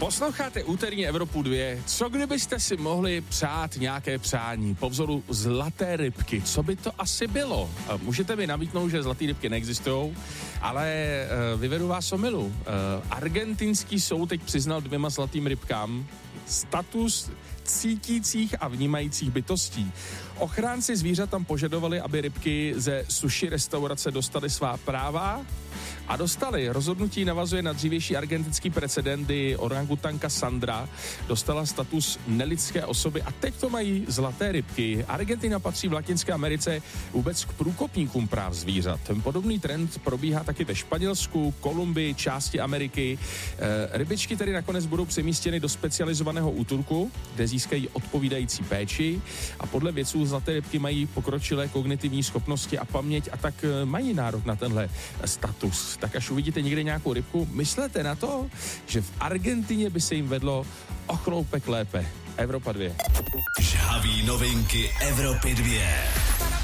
Posloucháte úterní Evropu 2. Co kdybyste si mohli přát nějaké přání po vzoru zlaté rybky? Co by to asi bylo? Můžete mi namítnout, že zlaté rybky neexistují, ale vyvedu vás omylu. Argentinský soud teď přiznal 2 zlatým rybkám status cítících a vnímajících bytostí. Ochránci zvířat tam požadovali, aby rybky ze sushi restaurace dostaly svá práva a dostali. Rozhodnutí navazuje na dřívější argentinský precedent, kdy orangutanka Sandra dostala status nelidské osoby a teď to mají zlaté rybky. Argentina patří v Latinské Americe vůbec k průkopníkům práv zvířat. Podobný trend probíhá taky ve Španělsku, Kolumbii, části Ameriky. Rybičky tedy nakonec budou přemístěny do specializovaného útulku, kde získají odpovídající péči a podle vědců zlaté rybky mají pokročilé kognitivní schopnosti a paměť a tak mají nárok na tenhle status. Tak až uvidíte někde nějakou rybku, myslete na to, že v Argentině by se jim vedlo o chloupek lépe. Evropa 2. Žhavý novinky Evropy 2.